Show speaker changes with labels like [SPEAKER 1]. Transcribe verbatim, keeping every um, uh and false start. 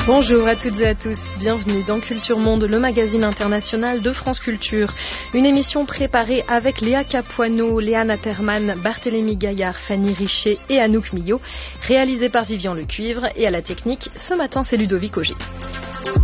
[SPEAKER 1] Bonjour à toutes et à tous, bienvenue dans Culture Monde, le magazine international de France Culture. Une émission préparée avec Léa Capuano, Léana Terman, Barthélémy Gaillard, Fanny Richer et Anouk Millot, réalisée par Vivian Lecuivre et à la technique, ce matin c'est Ludovic Auger.